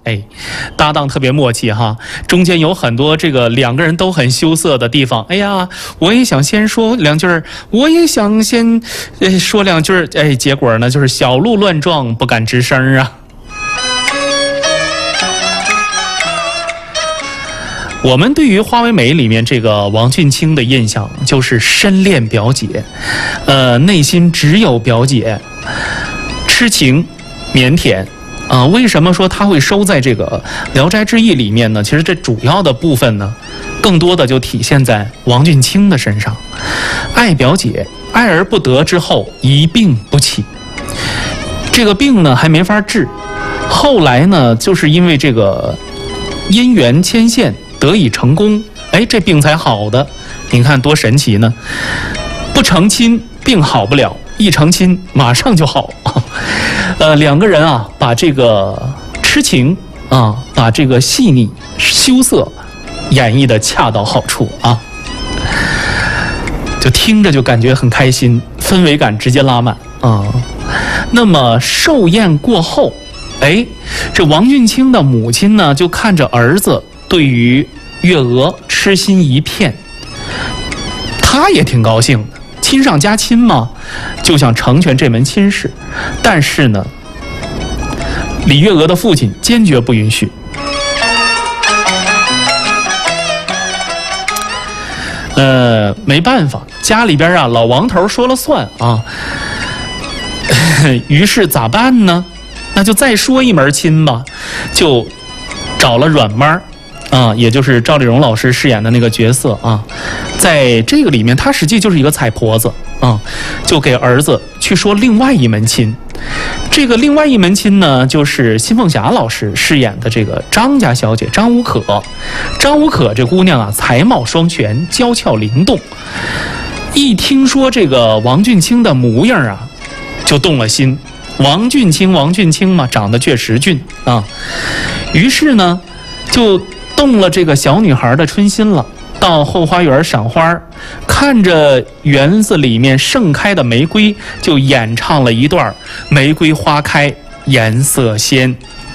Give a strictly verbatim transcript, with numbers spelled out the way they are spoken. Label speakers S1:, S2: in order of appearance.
S1: 哎，搭档特别默契哈，中间有很多这个两个人都很羞涩的地方。哎呀，我也想先说两句，我也想先呃说两句，哎，结果呢就是小鹿乱撞，不敢吱声啊。我们对于花为媒里面这个王俊卿的印象就是深恋表姐，呃，内心只有表姐，痴情腼腆。啊、呃，为什么说他会收在这个《聊斋志异》里面呢？其实这主要的部分呢，更多的就体现在王俊卿的身上。爱表姐，爱而不得之后，一病不起。这个病呢还没法治，后来呢，就是因为这个姻缘牵线得以成功，哎，这病才好的。你看多神奇呢！不成亲，病好不了；一成亲，马上就好。呃，两个人啊，把这个痴情啊，把这个细腻羞涩演绎的恰到好处啊，就听着就感觉很开心，氛围感直接拉满啊。那么寿宴过后，哎，这王俊卿的母亲呢，就看着儿子对于月娥痴心一片，他也挺高兴的。亲上加亲嘛，就想成全这门亲事，但是呢，李月娥的父亲坚决不允许。呃，没办法，家里边啊，老王头说了算啊。于是咋办呢？那就再说一门亲吧，就找了阮妈啊，也就是赵丽蓉老师饰演的那个角色啊，在这个里面，她实际就是一个彩婆子啊，就给儿子去说另外一门亲。这个另外一门亲呢，就是辛凤霞老师饰演的这个张家小姐张无可。张无可这姑娘啊，才貌双全，娇俏灵动。一听说这个王俊卿的模样啊，就动了心。王俊卿，王俊卿嘛，长得确实俊啊。于是呢，就动了这个小女孩的春心了，到后花园赏花，看着园子里面盛开的玫瑰，就演唱了一段玫瑰花开颜色鲜